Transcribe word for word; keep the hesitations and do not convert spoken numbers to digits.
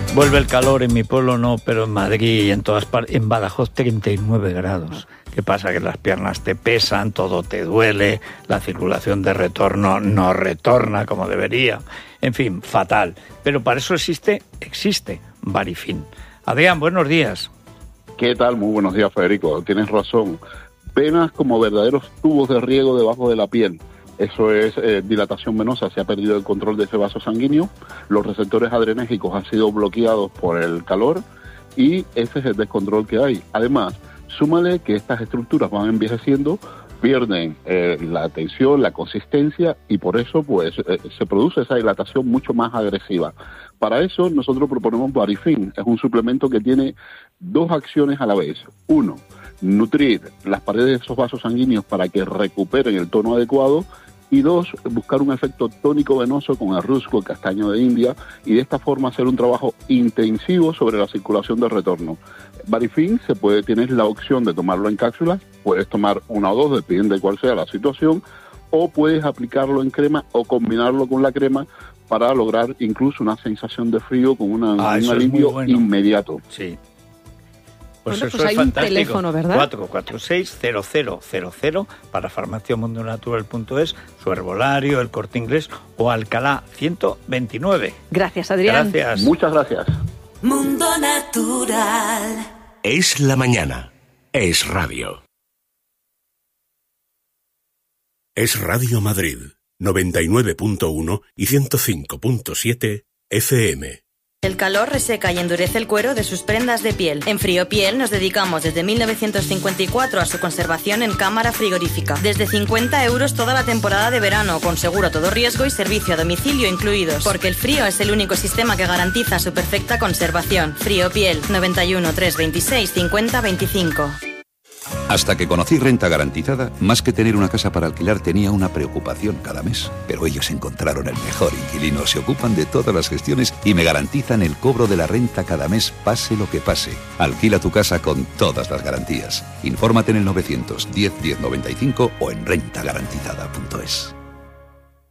Vuelve el calor, en mi pueblo no, pero en Madrid y en todas partes, en Badajoz treinta y nueve grados. ¿Qué pasa? Que las piernas te pesan, todo te duele, la circulación de retorno no retorna como debería. En fin, fatal. Pero para eso existe, existe Varifin. Adrián, buenos días. ¿Qué tal? Muy buenos días, Federico. Tienes razón. Venas como verdaderos tubos de riego debajo de la piel. Eso es eh, dilatación venosa, se ha perdido el control de ese vaso sanguíneo, los receptores adrenérgicos han sido bloqueados por el calor y ese es el descontrol que hay. Además, súmale que estas estructuras van envejeciendo, pierden eh, la tensión, la consistencia y por eso pues eh, se produce esa dilatación mucho más agresiva. Para eso nosotros proponemos Varifin, es un suplemento que tiene dos acciones a la vez. Uno, nutrir las paredes de esos vasos sanguíneos para que recuperen el tono adecuado. Y dos, buscar un efecto tónico venoso con el rusco, el castaño de India, y de esta forma hacer un trabajo intensivo sobre la circulación de retorno. Varifin se puede, tienes la opción de tomarlo en cápsulas, puedes tomar una o dos, depende de cuál sea la situación, o puedes aplicarlo en crema o combinarlo con la crema para lograr incluso una sensación de frío con una, ah, un alivio bueno. inmediato. Sí. Pues bueno, eso pues es hay fantástico. Un teléfono, ¿verdad? cuatro cuatro seis, cero cero cero cero para farmacia mundo natural punto es, su herbolario, el Corte Inglés o Alcalá ciento veintinueve. Gracias, Adrián. Gracias. Muchas gracias. Mundo Natural. Es la mañana. Es radio. Es Radio Madrid, noventa y nueve punto uno y ciento cinco punto siete F M. El calor reseca y endurece el cuero de sus prendas de piel. En Friopiel nos dedicamos desde mil novecientos cincuenta y cuatro a su conservación en cámara frigorífica. Desde cincuenta euros toda la temporada de verano, con seguro a todo riesgo y servicio a domicilio incluidos. Porque el frío es el único sistema que garantiza su perfecta conservación. Friopiel, noventa y uno, trescientos veintiséis, cincuenta veinticinco. Hasta que conocí Renta Garantizada, más que tener una casa para alquilar tenía una preocupación cada mes. Pero ellos encontraron el mejor inquilino, se ocupan de todas las gestiones y me garantizan el cobro de la renta cada mes, pase lo que pase. Alquila tu casa con todas las garantías. Infórmate en el novecientos diez, diez noventa y cinco o en renta garantizada punto es.